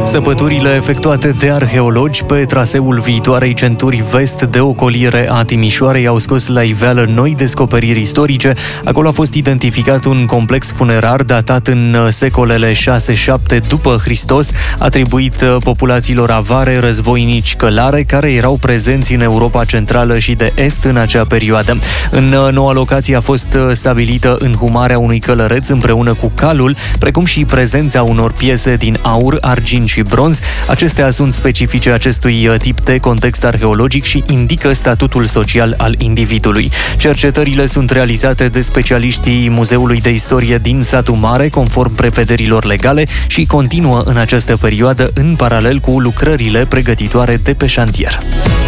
Săpăturile efectuate de arheologi pe traseul viitoarei centuri vest de ocolire a Timișoarei au scos la iveală noi descoperiri istorice. Acolo a fost identificat un complex funerar datat în secolele 6-7 după Hristos, atribuit populațiilor avare, războinici, călare, care erau prezenți în Europa Centrală și de Est în acea perioadă. În noua locație a fost stabilită înhumarea unui călăreț împreună cu calul, precum și prezența unor piese din aur, argint și bronz. Acestea sunt specifice acestui tip de context arheologic și indică statutul social al individului. Cercetările sunt realizate de specialiștii Muzeului de Istorie din Satu Mare, conform prevederilor legale, și continuă în această perioadă în paralel cu lucrările pregătitoare de pe șantier.